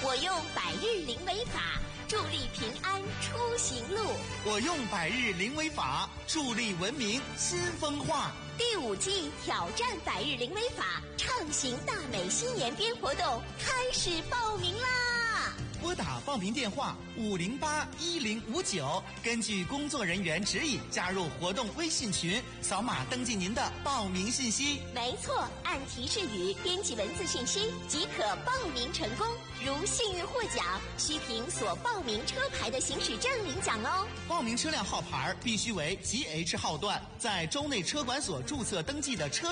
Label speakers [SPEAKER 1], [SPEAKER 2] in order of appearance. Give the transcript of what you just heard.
[SPEAKER 1] 我用百日零违法助力平安出行路。
[SPEAKER 2] 我用百日零违法助力文明新风化。
[SPEAKER 1] 第5季挑战百日零违法畅行大美新年编活动开始报名啦！
[SPEAKER 2] 拨打报名电话5081059，根据工作人员指引加入活动微信群，扫码登记您的报名信息。
[SPEAKER 1] 没错，按提示语编辑文字信息即可报名成功。如幸运获奖，需凭所报名车牌的行驶证领奖哦。
[SPEAKER 2] 报名车辆号牌必须为 GH 号段，在州内车管所注册登记的车